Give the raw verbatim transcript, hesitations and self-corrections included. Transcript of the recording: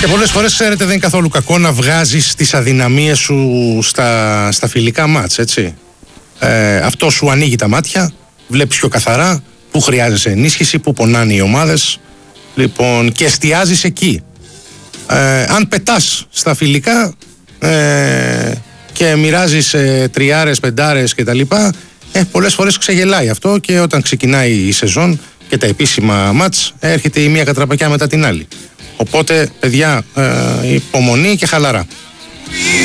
Και πολλές φορές, ξέρετε, δεν είναι καθόλου κακό να βγάζεις τις αδυναμίες σου στα, στα φιλικά μάτς, έτσι. Ε, αυτό σου ανοίγει τα μάτια, βλέπεις πιο καθαρά που χρειάζεσαι ενίσχυση, που πονάνε οι ομάδες, λοιπόν, και εστιάζεις εκεί. Ε, αν πετάς στα φιλικά ε, και μοιράζεις ε, τριάρες, πεντάρες κτλ., ε, πολλές φορές ξεγελάει αυτό και όταν ξεκινάει η σεζόν και τα επίσημα μάτς έρχεται η μία κατραπακιά μετά την άλλη. Οπότε, παιδιά, ε, υπομονή και χαλαρά.